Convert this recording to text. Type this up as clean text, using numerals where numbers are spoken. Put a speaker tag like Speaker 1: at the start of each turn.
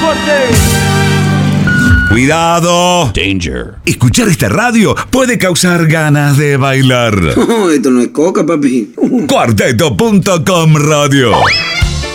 Speaker 1: ¡Cuidado!
Speaker 2: Danger.
Speaker 1: Escuchar esta radio puede causar ganas de bailar.
Speaker 3: Esto no es coca, papi.
Speaker 1: Cuarteto.com Radio.